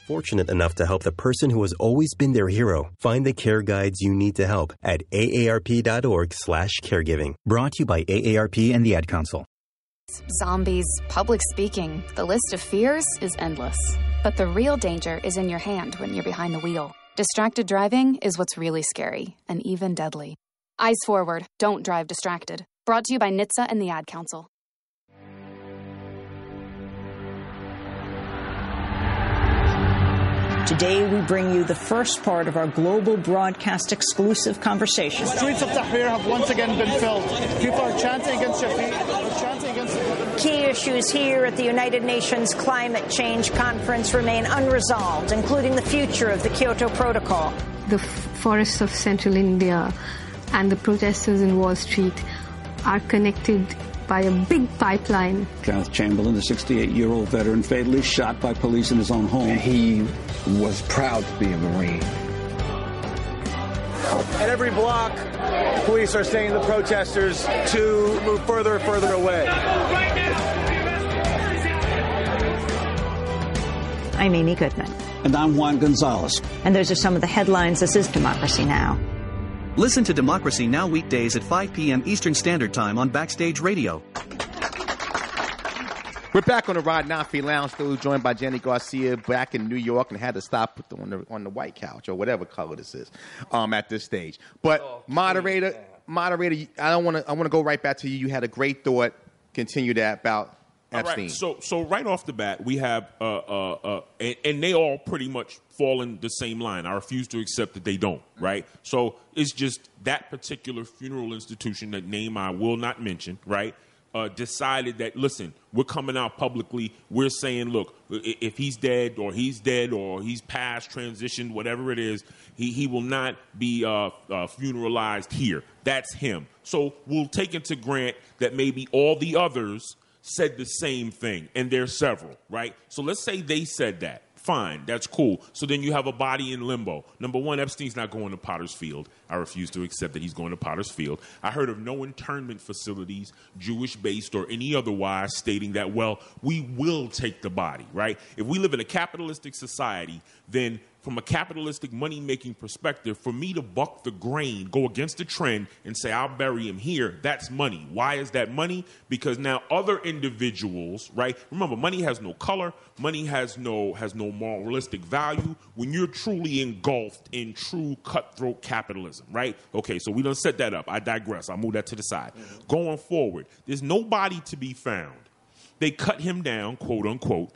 fortunate enough to help the person who has always been their hero find the care guides you need to help at aarp.org/caregiving. Brought to you by AARP and the Ad Council. Zombies, public speaking, the list of fears is endless. But the real danger is in your hand when you're behind the wheel. Distracted driving is what's really scary and even deadly. Eyes forward, don't drive distracted. Brought to you by NHTSA and the Ad Council. Today, we bring you the first part of our global broadcast exclusive conversation. The streets of Tahrir have once again been filled. People are chanting against Shafiq, chanting against the government. Key issues here at the United Nations Climate Change Conference remain unresolved, including the future of the Kyoto Protocol. The forests of central India and the protesters in Wall Street are connected by a big pipeline. Kenneth Chamberlain, the 68-year-old veteran, fatally shot by police in his own home. He was proud to be a Marine. At every block, police are saying to the protesters to move further and further away. I'm Amy Goodman. And I'm Juan Gonzalez. And those are some of the headlines. This is Democracy Now! Listen to Democracy Now! Weekdays at 5 p.m. Eastern Standard Time on Backstage Radio. We're back on the Rod Nafi Lounge, still joined by Jenny Garcia, back in New York, and had to stop on the white couch or whatever color this is at this stage. But moderator, I want to go right back to you. You had a great thought. Continue that about Epstein. All right, so right off the bat, we have and they all pretty much fall in the same line. I refuse to accept that they don't, right? So it's just that particular funeral institution, that name I will not mention, right, decided that, listen, we're coming out publicly. We're saying, look, if he's dead or he's passed, transitioned, whatever it is, he will not be funeralized here. That's him. So we'll take into grant that maybe all the others said the same thing, and there's several, right? So let's say they said that. Fine, that's cool. So then you have a body in limbo. Number one, Epstein's not going to Potter's Field. I refuse to accept that he's going to Potter's Field. I heard of no internment facilities, Jewish-based or any otherwise, stating that, well, we will take the body, right? If we live in a capitalistic society, then from a capitalistic money-making perspective, for me to buck the grain, go against the trend, and say, I'll bury him here, that's money. Why is that money? Because now other individuals, right? Remember, money has no color. Money has no moralistic value when you're truly engulfed in true cutthroat capitalism, right? Okay, so we done set that up. I digress. I'll move that to the side. Mm-hmm. Going forward, there's no body to be found. They cut him down, quote unquote.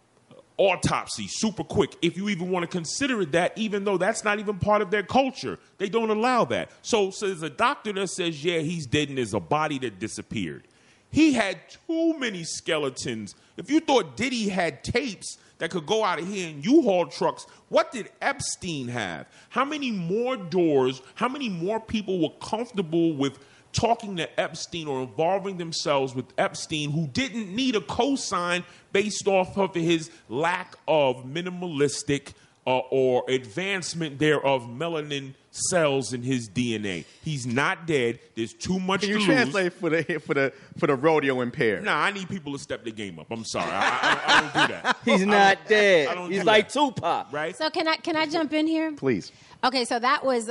Autopsy, super quick, if you even want to consider it that, even though that's not even part of their culture. They don't allow that. So there's a doctor that says, yeah, he's dead and there's a body that disappeared. He had too many skeletons. If you thought Diddy had tapes that could go out of here in U-Haul trucks, what did Epstein have? How many more doors, how many more people were comfortable with talking to Epstein or involving themselves with Epstein, who didn't need a cosign based off of his lack of minimalistic or advancement there of melanin cells in his DNA? He's not dead. There's too much to lose. Can you translate for the rodeo impaired? Nah, I need people to step the game up. I'm sorry. I don't do that. He's not dead. He's like Tupac. Right? So can I jump in here? Please. Okay, so that was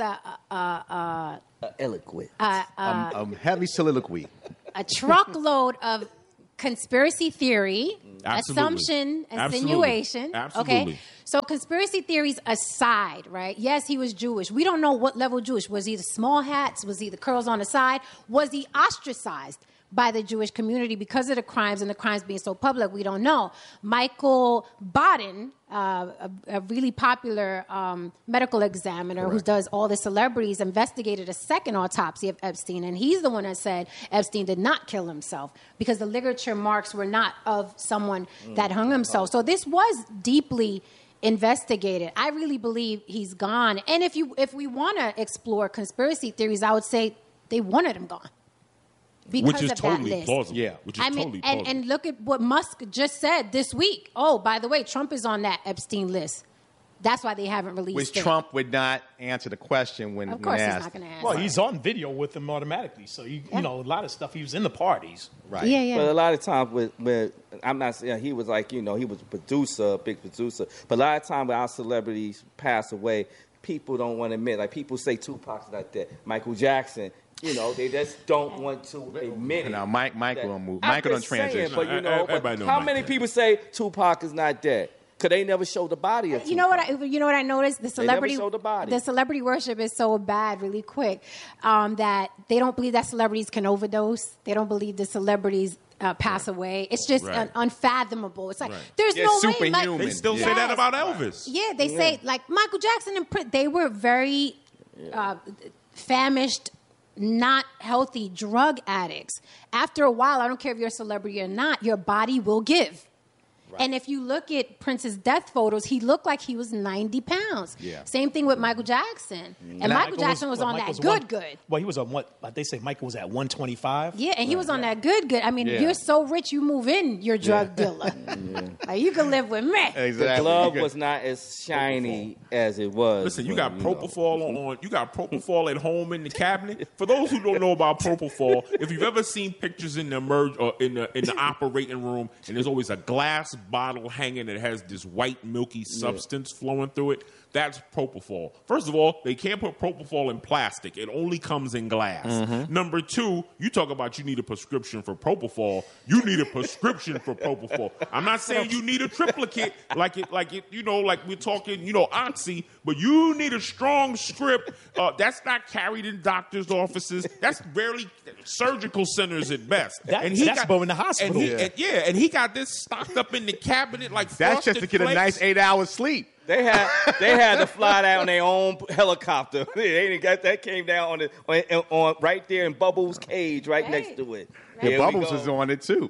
eloquent. Heavy soliloquy. A truckload of conspiracy theory, Absolutely. assumption, insinuation. Absolutely. Okay. So conspiracy theories aside, right? Yes, he was Jewish. We don't know what level Jewish. Was he the small hats? Was he the curls on the side? Was he ostracized by the Jewish community because of the crimes and the crimes being so public? We don't know. Michael Baden, a really popular medical examiner who does all the celebrities, investigated a second autopsy of Epstein, and he's the one that said Epstein did not kill himself because the ligature marks were not of someone that hung himself. So this was deeply investigated. I really believe he's gone. And if we want to explore conspiracy theories, I would say they wanted him gone. Which is totally plausible. Yeah. Which is totally plausible. And look at what Musk just said this week. Oh, by the way, Trump is on that Epstein list. That's why they haven't released Which it. Trump would not answer the question when Of course, he's asked. not going to answer. Well, he's on video with them automatically, so a lot of stuff. He was in the parties, right? Yeah. But a lot of times, with I'm not saying he was like he was a producer, a big producer. But a lot of times, when our celebrities pass away, people don't want to admit. Like people say Tupac's not dead, Michael Jackson. They just don't want to admit it. Now, Michael don't move. I'm Michael don't just saying, transition. but how many people say Tupac is not dead? Because they never showed the body of Tupac. You know what I noticed? The celebrity, They never showed the body. The celebrity worship is so bad, really quick, that they don't believe that celebrities can overdose. They don't believe the celebrities pass away. It's just unfathomable. It's like there's no way. Like, they still say that about Elvis. Yeah, they say like Michael Jackson and Prince. They were very famished, not healthy drug addicts. After a while, I don't care if you're a celebrity or not, your body will give. Right. And if you look at Prince's death photos, he looked like he was 90 pounds. Yeah. Same thing with Michael Jackson. And Michael Jackson was on that good. Well, he was on what? They say Michael was at 125. Yeah, and he was on that good. I mean, you're so rich, you move in your drug dealer. Like, you can live with me. Exactly. The glove was not as shiny as it was. Listen, you got propofol you got propofol at home in the cabinet. For those who don't know about propofol, if you've ever seen pictures in the in the operating room, and there's always a glass bottle hanging that has this white milky substance flowing through it, that's propofol. First of all, they can't put propofol in plastic. It only comes in glass. Mm-hmm. Number two, you talk about you need a prescription for propofol. You need a prescription for propofol. I'm not saying you need a triplicate like we're talking, Oxy, but you need a strong script. That's not carried in doctors' offices. That's barely surgical centers at best. That's in the hospital. And he got this stocked up in the cabinet like that's just to get a nice 8 hours sleep. They had to fly down on their own helicopter. That came down on right there in Bubbles' cage, next to it. Yeah, Bubbles was on it too.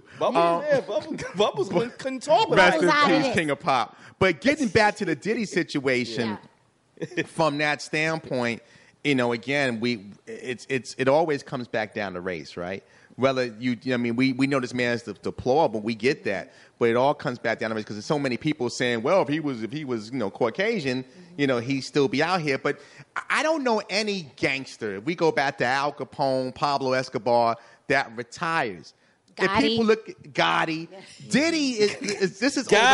Bubbles couldn't talk about it. Rest in peace, King of Pop. But getting back to the Diddy situation, from that standpoint, again, it always comes back down to race, right? Whether we know this man is deplorable, we get that, but it all comes back down to race because there's so many people saying, well, if he was Caucasian, he'd still be out here. But I don't know any gangster. If we go back to Al Capone, Pablo Escobar, that retires. Gotti. If people look at Gotti, Diddy this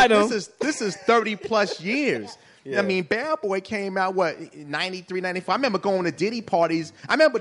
is 30 plus years. Yeah. I mean, Bad Boy came out, 93, 95? I remember going to Diddy parties. I'm showing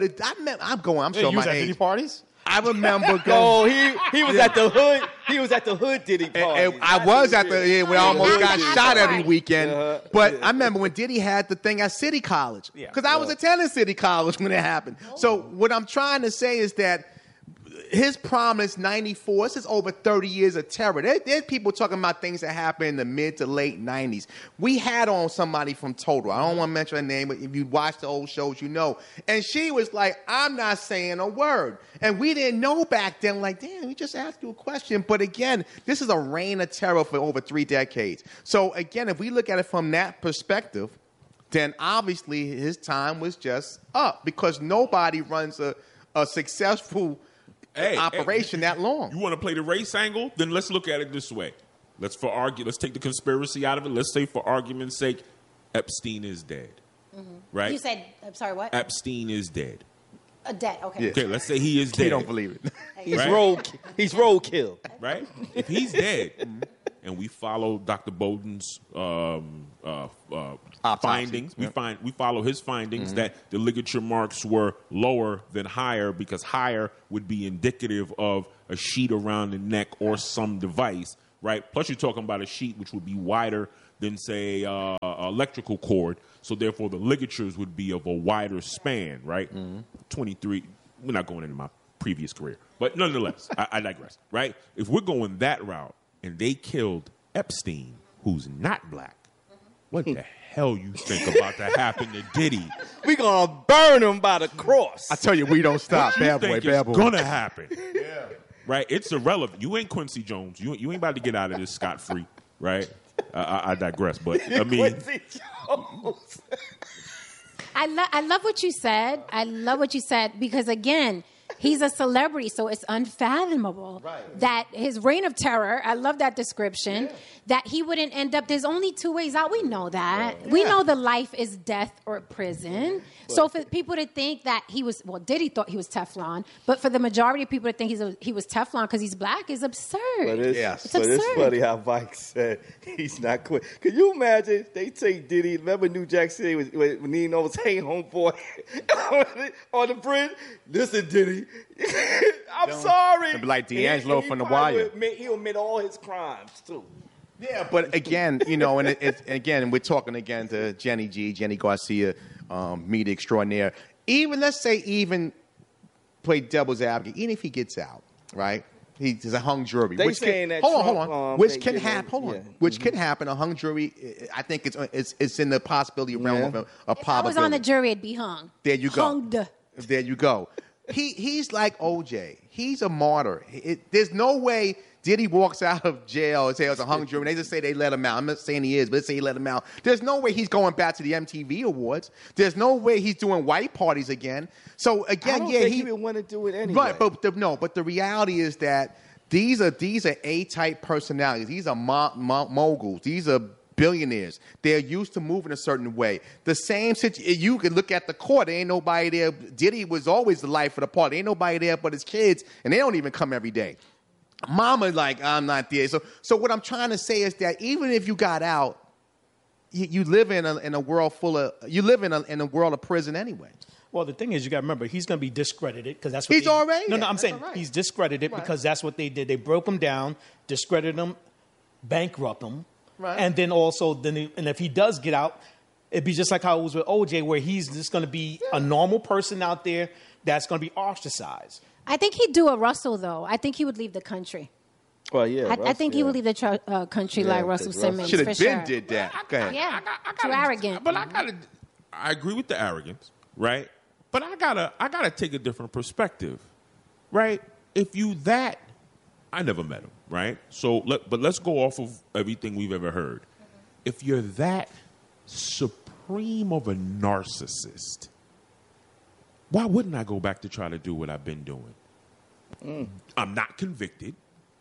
my age. Diddy parties? I remember going. He was at the hood. He was at the hood Diddy parties. I was at we almost got shot every weekend. But I remember when Diddy had the thing at City College. Because I was attending City College when it happened. So what I'm trying to say is that his promise, 94, this is over 30 years of terror. There's people talking about things that happened in the mid to late 90s. We had on somebody from Total. I don't want to mention her name, but if you watch the old shows, you know. And she was like, I'm not saying a word. And we didn't know back then, like, damn, we just asked you a question. But again, this is a reign of terror for over 3 decades. So again, if we look at it from that perspective, then obviously his time was just up because nobody runs a successful operation that long. You want to play the race angle? Then let's look at it this way. Let's take the conspiracy out of it. Let's say, for argument's sake, Epstein is dead. Mm-hmm. Right? You said, I'm sorry, what? Epstein is dead. Dead, okay. Yeah. Okay, let's say he is dead. We don't believe it. He's roadkill. Right? If he's dead, and we follow Dr. Bowden's findings, we follow his findings that the ligature marks were lower than higher because higher would be indicative of a sheet around the neck or some device, right? Plus you're talking about a sheet which would be wider than, say, electrical cord. So therefore the ligatures would be of a wider span, right? 23. We're not going into my previous career. But nonetheless, I digress, right? If we're going that route and they killed Epstein, who's not black, what the hell you think about to happen to Diddy? We gonna burn him by the cross. I tell you, we don't stop. Bad boy. It's gonna happen. Yeah. Right? It's irrelevant. You ain't Quincy Jones. You ain't about to get out of this scot-free, right? I digress, but I mean... Quincy Jones. I love what you said. I love what you said because, again, He's a celebrity, so it's unfathomable that his reign of terror, I love that description, that he wouldn't end up, there's only two ways out. We know that. We know the life is death or prison. So for people to think that he was, Diddy thought he was Teflon, but for the majority of people to think he was Teflon because he's black is absurd. But it's but absurd. it's funny how Mike said he's not quit. Can you imagine they take Diddy, remember New Jack City when Nino was hanging homeboy on the bridge? Listen, Diddy, I'm sorry. It'd be like D'Angelo from The Wire. He'll admit all his crimes, too. Yeah, but again, and we're talking again to Jenny Garcia, media extraordinaire. Let's say play devil's advocate, even if he gets out, right? He's a hung jury. They saying that hold on. Which can happen. Which can happen. A hung jury. I think it's in the possibility realm of a probability. If I was on the jury, it'd be hung. There you go. Hunged. There you go. He's like OJ. He's a martyr. There's no way Diddy walks out of jail and say it was a hung jury. And they just say they let him out. I'm not saying he is, but let's say he let him out. There's no way he's going back to the MTV Awards. There's no way he's doing white parties again. So again, I don't think he would want to do it anyway. Right, but the reality is that these are A-type personalities. These are moguls. These are billionaires. They're used to moving a certain way. The same situation, you can look at the court. There ain't nobody there. Diddy was always the life of the party. Ain't nobody there but his kids, and they don't even come every day. Mama, I'm not there. So what I'm trying to say is that even if you got out, you live in a world in a world of prison anyway. Well, the thing is, you got to remember, he's going to be discredited because that's what he's already. No, I'm saying he's discredited because that's what they did. They broke him down, discredited him, bankrupt him, and then also and if he does get out, it'd be just like how it was with OJ, where he's just going to be a normal person out there that's going to be ostracized. I think he'd do a Russell, though. I think he would leave the country. Well, yeah. I think he would leave the country like Russell Simmons. Should have been sure. did that. Go ahead. Yeah, too arrogant. But I agree with the arrogance, right? But I gotta take a different perspective, right? If you I never met him, right? So let's go off of everything we've ever heard. If you're that supreme of a narcissist, why wouldn't I go back to try to do what I've been doing? I'm not convicted.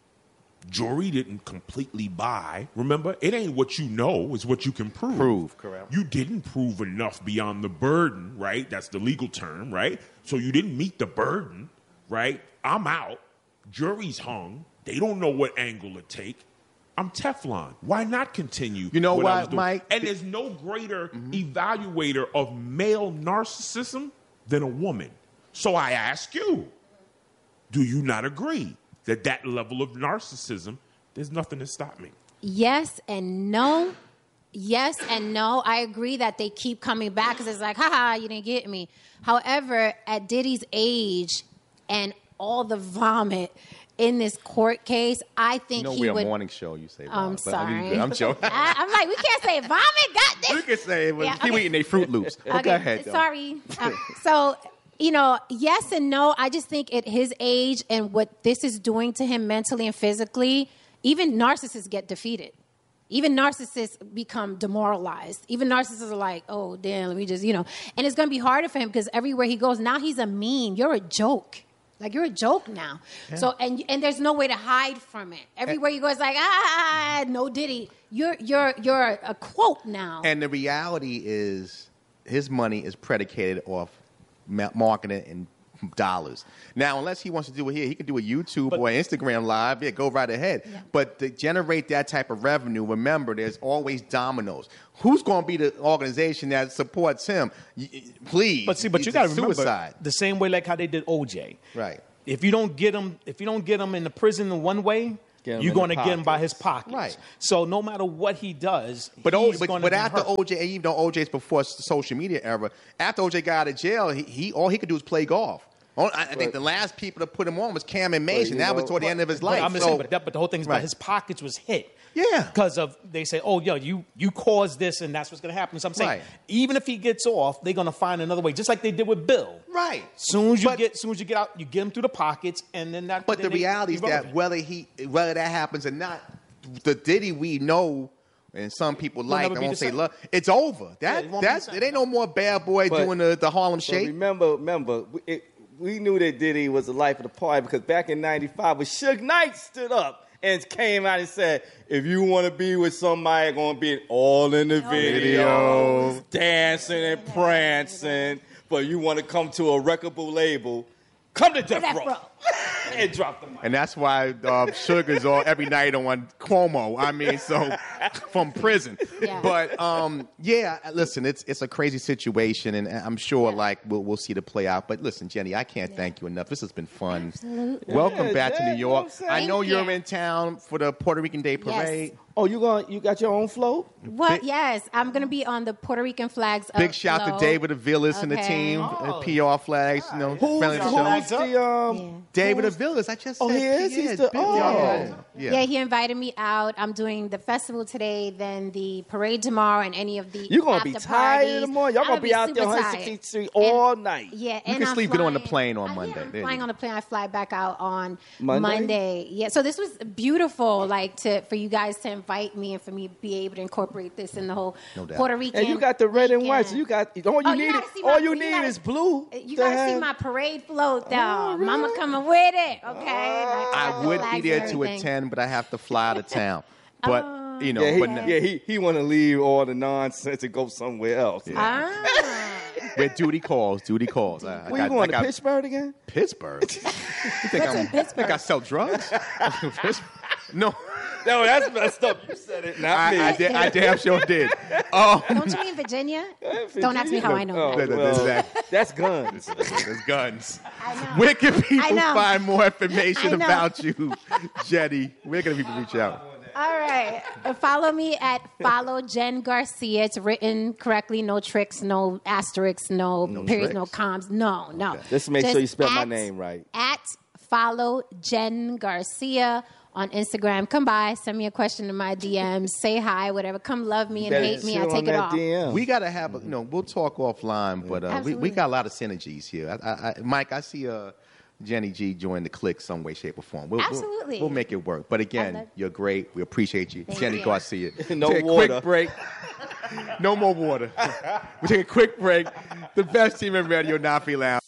Jury didn't completely buy. Remember, it ain't what you know, it's what you can prove. Correct. You didn't prove enough beyond the burden, right? That's the legal term, right? So you didn't meet the burden, right? I'm out. Jury's hung. They don't know what angle to take. I'm Teflon. Why not continue? You know what I was doing? Mike? And there's no greater evaluator of male narcissism than a woman. So I ask you, do you not agree that level of narcissism, there's nothing to stop me? Yes and no. Yes and no. I agree that they keep coming back because it's like, haha, you didn't get me. However, at Diddy's age and all the vomit in this court case, I think he would... we're a morning show, you say. I'm sorry. I'm joking. I'm like, we can't say vomit, got this. We can say it, but keep eating their Fruit Loops. Okay, go ahead, though. Sorry. So... yes and no. I just think at his age and what this is doing to him mentally and physically, even narcissists get defeated. Even narcissists become demoralized. Even narcissists are like, oh, damn, let me just, And it's going to be harder for him because everywhere he goes, now he's a meme. You're a joke. Like, you're a joke now. Yeah. So, and there's no way to hide from it. Everywhere you go, it's like, no Diddy. You're a quote now. And the reality is his money is predicated off marketing and dollars. Now, unless he wants to do it here, he can do a YouTube or Instagram live. Yeah, go right ahead. Yeah. But to generate that type of revenue, remember, there's always dominoes. Who's going to be the organization that supports him? Please. But you got to remember, suicide. The same way like how they did OJ. Right. If you don't get him in the prison in one way, you're going to get him by his pockets. Right. So no matter what he does, but after OJ, and even though OJ's before the social media era, after OJ got out of jail, he all he could do was play golf. I think the last people to put him on was Cam and Mason. That was toward the end of his life. But the whole thing is about his pockets was hit. Yeah. Because they say, oh, yo, you caused this and that's what's going to happen. So I'm saying, even if he gets off, they're going to find another way, just like they did with Bill. Right. Soon as you get out, you get him through the pockets, and then that. But the reality is that whether that happens or not, the Diddy we know. And some people I won't say love. It's over. It ain't no more bad boy doing the Harlem Shake. Remember, we knew that Diddy was the life of the party because back in '95, when Suge Knight stood up and came out and said, "If you want to be with somebody, gonna be all in the video, dancing and prancing, but you want to come to a record label, come to Death Row." And drop the mic. And that's why Sugar's all every night on Cuomo. I mean, so from prison. Yeah. But listen, it's a crazy situation, and I'm sure like we'll see the play out. But listen, Jenny, I can't thank you enough. This has been fun. Absolutely. Welcome back to New York. I know Thank you're you. in town for the Puerto Rican Day Parade. Yes. Oh, you got your own float? What? Yes, I'm going to be on the Puerto Rican flags. Big shout to David Aviles and the team, PR flags. You know, friendly to the show. David Aviles, I just said. He is? He's the... Yeah, he invited me out. I'm doing the festival today, then the parade tomorrow, and any of the You're going to be after tired parties. in the morning. Y'all going to be out there on super 116th Street all night. Yeah, You and can I'm sleep good on the flying- plane on Monday. There you Flying go. on the plane, I fly back out on Monday? Monday. Yeah, so this was beautiful, like for you guys to invite me and for me to be able to incorporate this in the whole No doubt. Puerto Rican. And you got the red and white, so you got all you need. You need is blue. You gotta see my parade float, though. Mama coming with it, okay? I would be there to attend, but I have to fly out of town. But you know, he want to leave all the nonsense and go somewhere else. Where duty calls. Where you going to Pittsburgh again? Pittsburgh. You think I sell drugs? No. No, that's messed up. You said it, not me. I damn sure did. Don't you mean Virginia? Don't ask me how I know that. That's guns. That's guns. Where can people find more information about you, Jenny? Where can people reach out? All right. Follow me at Follow Jen Garcia. It's written correctly. No tricks, no asterisks, no periods, no commas. No. Let's make sure you spell my name right. At Follow Jen Garcia on Instagram. Come by, send me a question in my DMs, say hi, whatever. Come love me and hate me. I take it off. We got to have, we'll talk offline, but we got a lot of synergies here. Mike, I see Jenny G join the clique some way, shape, or form. Absolutely. We'll make it work. But again, you're great. We appreciate you. Thank Jenny you. Garcia. No take water. A quick break. No more water. We take a quick break. The best team in radio, Nafi Lounge.